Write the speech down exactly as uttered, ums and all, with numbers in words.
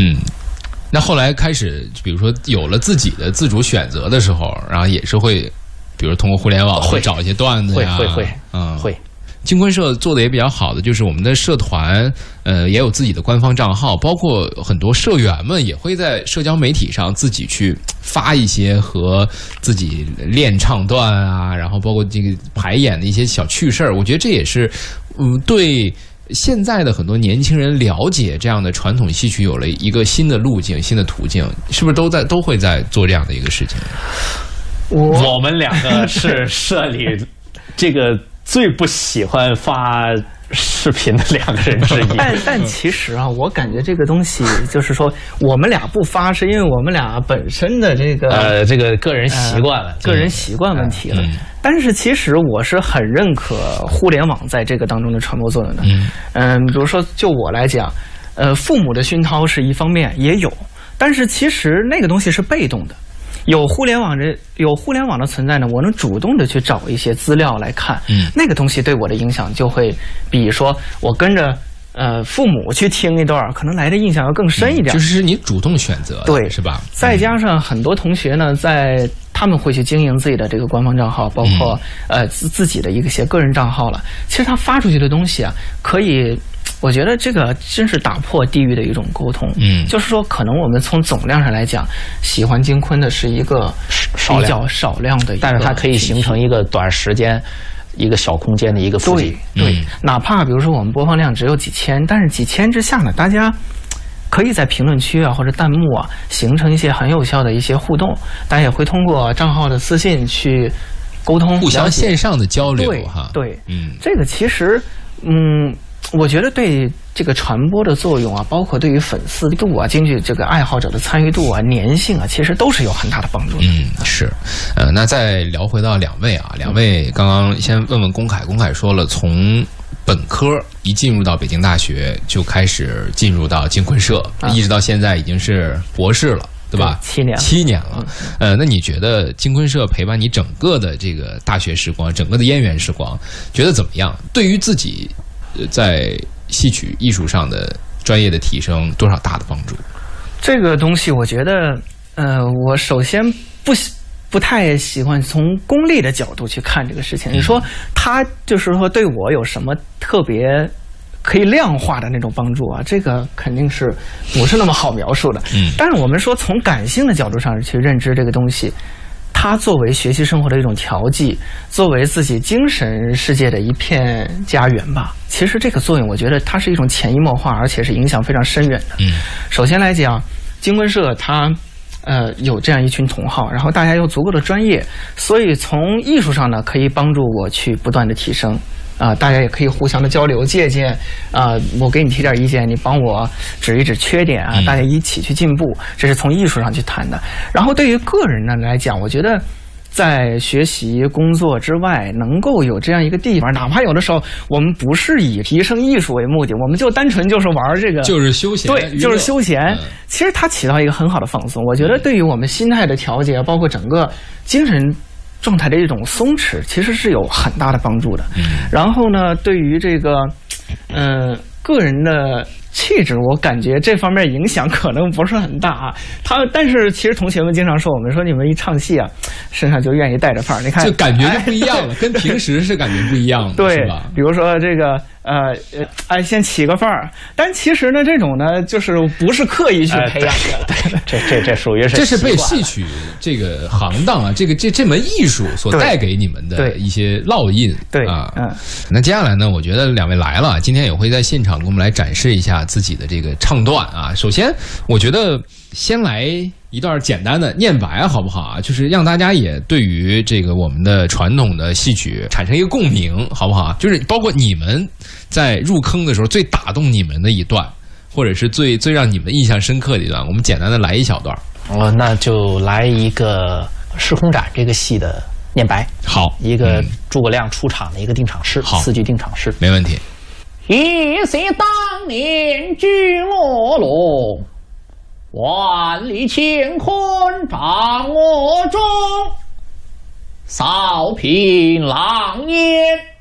嗯。那后来开始，比如说有了自己的自主选择的时候，然后也是会，比如通过互联网会找一些段子呀， 会会会， 嗯， 会。 金坤社做的也比较好的，就是我们的社团，呃，也有自己的官方账号，包括很多社员们也会在社交媒体上自己去发一些和自己练唱段啊，然后包括这个排演的一些小趣事儿。我觉得这也是，嗯，对现在的很多年轻人了解这样的传统戏曲有了一个新的路径、新的途径，是不是都在都会在做这样的一个事情？ 我们两个是社里这个最不喜欢发视频的两个人之一。 但但其实啊，我感觉这个东西就是说，我们俩不发，是因为我们俩本身的这个呃这个个人习惯了， 呃、个人习惯问题了。嗯、但是其实我是很认可互联网在这个当中的传播作用的。嗯嗯，比如说就我来讲，呃，父母的熏陶是一方面也有，但是其实那个东西是被动的。有互联网的有互联网的存在呢，我能主动的去找一些资料来看，嗯，那个东西对我的影响就会比说我跟着呃父母去听一段，可能来的印象要更深一点。 嗯、就是你主动选择， 对， 是吧？ 再加上很多同学呢，在他们会去经营自己的这个官方账号，包括、嗯、呃自自己的一个些个人账号了。其实他发出去的东西啊，可以。我觉得这个真是打破地域的一种沟通，嗯，就是说，可能我们从总量上来讲，喜欢金坤的是一个比较少量的一个， 但是它可以形成一个短时间、一个小空间的一个附近。 对对、嗯，哪怕比如说我们播放量只有几千，但是几千之下呢，大家可以在评论区啊或者弹幕啊形成一些很有效的一些互动，大家也会通过账号的私信去沟通， 互相线上的交流哈。 对，嗯，这个其实，嗯。我觉得对这个传播的作用啊，包括对于粉丝度啊、根据这个爱好者的参与度啊、粘性啊，其实都是有很大的帮助的。 嗯，是。呃，那再聊回到两位啊，两位刚刚先问问龚凯，龚凯说了，从本科一进入到北京大学就开始进入到金坤社，啊、一直到现在已经是博士了。对吧？ 七年， 七年了。呃，那你觉得金坤社陪伴你整个的这个大学时光，整个的燕园时光，觉得怎么样？对于自己在戏曲艺术上的专业的提升，多少大的帮助？ 这个东西，我觉得，呃，我首先不不太喜欢从功利的角度去看这个事情。你说他就是说对我有什么特别？可以量化的那种帮助啊，这个肯定是不是那么好描述的。嗯，但是我们说从感性的角度上去认知这个东西，它作为学习生活的一种调剂，作为自己精神世界的一片家园吧。其实这个作用，我觉得它是一种潜移默化，而且是影响非常深远的。嗯，首先来讲，金坤社它呃有这样一群同好，然后大家有足够的专业，所以从艺术上呢，可以帮助我去不断的提升。啊、呃，大家也可以互相的交流借鉴啊、呃，我给你提点意见，你帮我指一指缺点啊，大家一起去进步，这是从艺术上去谈的。然后对于个人呢来讲，我觉得在学习工作之外，能够有这样一个地方，哪怕有的时候我们不是以提升艺术为目的，我们就单纯就是玩这个， 就是休闲， 对，就是休闲、嗯。其实它起到一个很好的放松，我觉得对于我们心态的调节，包括整个精神状态的一种松弛，其实是有很大的帮助的。嗯、然后呢，对于这个，嗯、呃，个人的气质，我感觉这方面影响可能不是很大啊。他，但是其实同学们经常说我们说你们一唱戏啊，身上就愿意带着范儿。你看， 就感觉就不一样了，哎、跟平时是感觉不一样的， 对， 是吧？ 比如说这个。呃呃，哎，先起个范儿，但其实呢，这种呢，就是不是刻意去培养的， 对对这这这属于是这是被戏曲这个行当啊，这个这这门艺术所带给你们的一些烙印， 对啊，嗯。那接下来呢，我觉得两位来了，今天也会在现场给我们来展示一下自己的这个唱段啊。首先，我觉得先来一段简单的念白好不好啊？就是让大家也对于这个我们的传统的戏曲产生一个共鸣，好不好？就是包括你们在入坑的时候最打动你们的一段，或者是最最让你们印象深刻的一段，我们简单的来一小段。 哦，那就来一个《时空斩》这个戏的念白。 好， 一个诸葛亮出场的一个定场诗，好，四句定场诗， 没问题。 一夕当年巨卧龙，万里乾坤掌我中，扫平狼烟